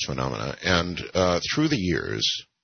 phenomena. And through the years,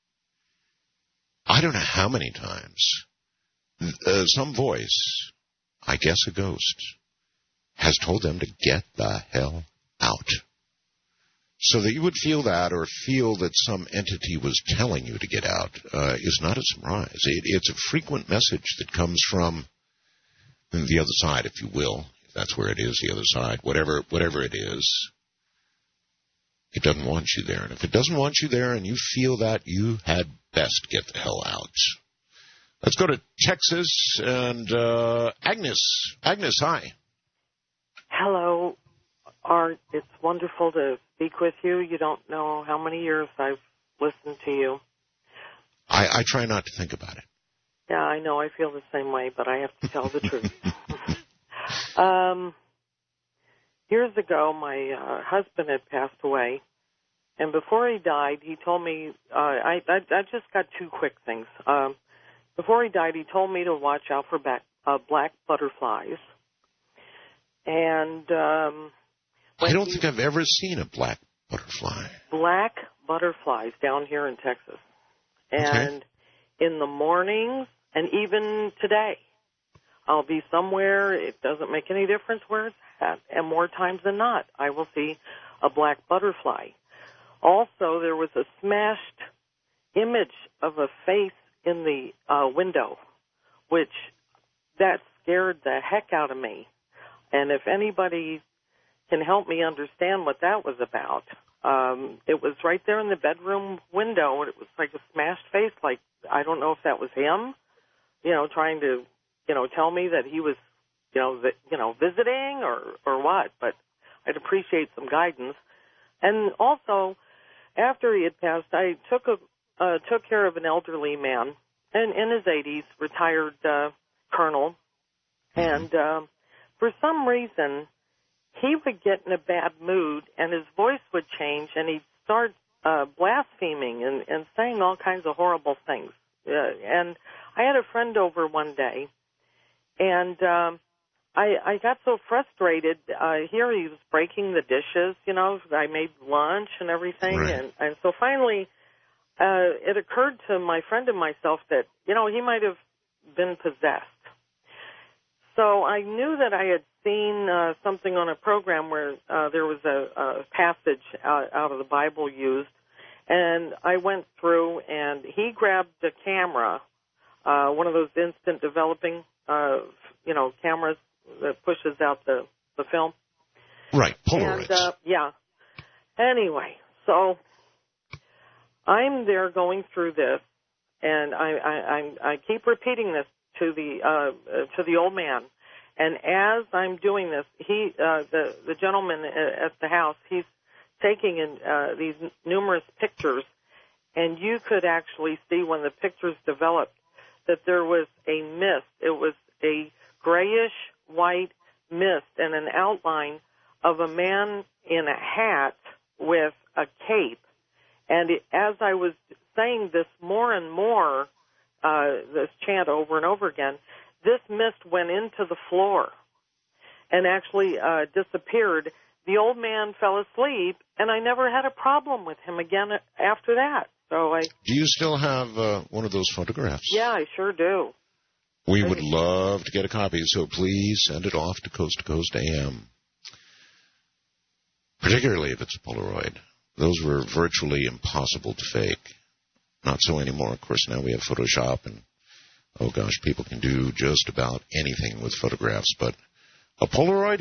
I don't know how many times, some voice, I guess a ghost, has told them to get the hell out. So that you would feel that, or feel that some entity was telling you to get out, is not a surprise. It's a frequent message that comes from the other side, if you will. If that's where it is, the other side. Whatever it is, it doesn't want you there. And if it doesn't want you there and you feel that, you had best get the hell out. Let's go to Texas and Agnes. Agnes, hi. Hello, Art. It's wonderful to speak with you. You don't know how many years I've listened to you. I try not to think about it. Yeah, I know. I feel the same way, but I have to tell the truth. Years ago, my husband had passed away, and before he died, he told me, I just got two quick things. Before he died, he told me to watch out for black butterflies. And I don't think I've ever seen a black butterfly. Black butterflies down here in Texas. And in the mornings, and even today, I'll be somewhere, it doesn't make any difference where it's at, and more times than not, I will see a black butterfly. Also, there was a smashed image of a face in the window, which that scared the heck out of me. And if anybody can help me understand what that was about, it was right there in the bedroom window, and it was like a smashed face. Like, I don't know if that was him, trying to, tell me that he was, visiting or what. But I'd appreciate some guidance. And also, after he had passed, I took care of an elderly man, and in his 80s, retired colonel, and for some reason, he would get in a bad mood, and his voice would change, and he'd start blaspheming and saying all kinds of horrible things. And I had a friend over one day, and I got so frustrated. Here he was breaking the dishes, I made lunch and everything, right. and so finally it occurred to my friend and myself that, he might have been possessed. So I knew that I had seen something on a program where there was a passage out of the Bible used, and I went through, and he grabbed the camera, one of those instant developing, cameras that pushes out the film. Right, Polaroids. And, yeah. Anyway, so I'm there going through this, and I keep repeating this to the old man. And as I'm doing this, the gentleman at the house, he's taking in these numerous pictures, and you could actually see when the pictures developed that there was a mist. It was a grayish white mist and an outline of a man in a hat with a cape. And as I was saying this more and more, this chant over and over again, this mist went into the floor and actually disappeared. The old man fell asleep, and I never had a problem with him again after that. So do you still have one of those photographs? Yeah, I sure do. We would love to get a copy, so please send it off to Coast AM. Particularly if it's a Polaroid. Those were virtually impossible to fake. Not so anymore. Of course, now we have Photoshop, and oh gosh, people can do just about anything with photographs. But a Polaroid?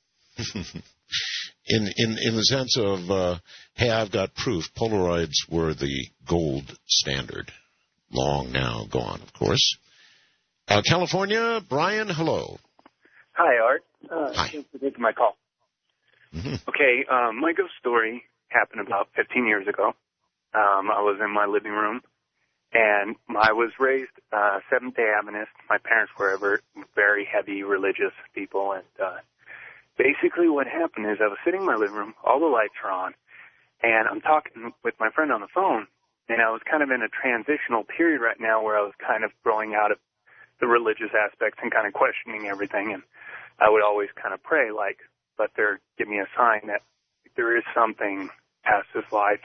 in the sense of, hey, I've got proof. Polaroids were the gold standard. Long now gone, of course. California, Brian, hello. Hi, Art. Hi. Thanks for taking my call. Mm-hmm. Okay, my ghost story happened about 15 years ago. I was in my living room, and I was raised Seventh-day Adventist. My parents were very heavy religious people, and basically what happened is I was sitting in my living room, all the lights are on, and I'm talking with my friend on the phone, and I was kind of in a transitional period right now where I was kind of growing out of the religious aspects and kind of questioning everything, and I would always kind of pray, like, let there give me a sign that there is something past this life